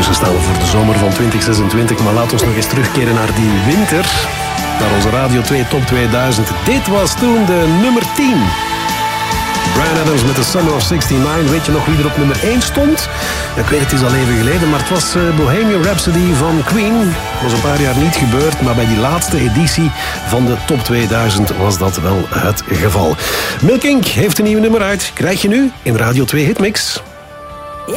Ondertussen staan we voor de zomer van 2026, maar laten we nog eens terugkeren naar die winter. Naar onze Radio 2 Top 2000. Dit was toen de nummer 10. Bryan Adams met The Summer of 69. Weet je nog wie er op nummer 1 stond? Ik weet het is al even geleden, maar het was Bohemian Rhapsody van Queen. Dat was een paar jaar niet gebeurd, maar bij die laatste editie van de Top 2000 was dat wel het geval. Milk Inc. heeft een nieuw nummer uit. Krijg je nu in Radio 2 Hitmix.